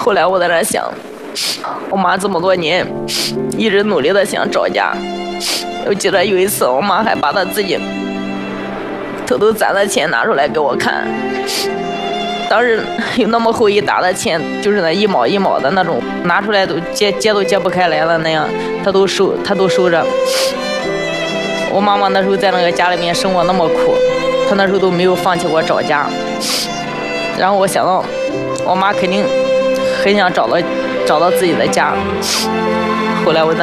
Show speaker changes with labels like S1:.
S1: 后来我在那想，我妈这么多年一直努力的想找家。我记得有一次，我妈还把她自己偷偷攒的钱拿出来给我看。当时有那么厚一沓的钱，就是那1毛1毛的那种，拿出来都揭都揭不开来了那样，她都收着。我妈妈那时候在那个家里面生活那么苦，她那时候都没有放弃过找家。然后我想到，我妈肯定很想找到自己的家。后来我在